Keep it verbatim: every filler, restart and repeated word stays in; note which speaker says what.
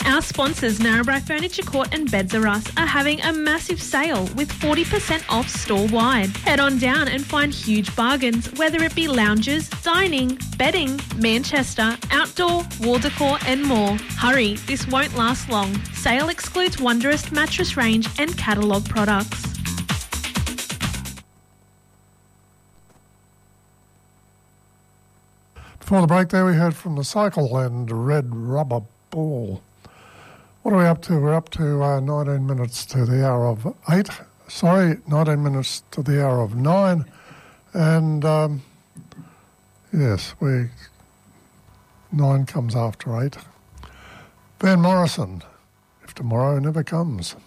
Speaker 1: Our sponsors, Narrabri Furniture Court and Beds R Us, are having a massive sale with forty percent off store-wide. Head on down and find huge bargains, whether it be lounges, dining, bedding, Manchester, outdoor, wall decor and more. Hurry, this won't last long. Sale excludes Wondrous mattress range and catalogue products.
Speaker 2: Before the break there, we heard from The Cycle and Red Rubber Ball. What are we up to? We're up to uh, nineteen minutes to the hour of eight. Sorry, nineteen minutes to the hour of nine. And, um, yes, we nine comes after eight. Van Morrison, If Tomorrow Never Comes.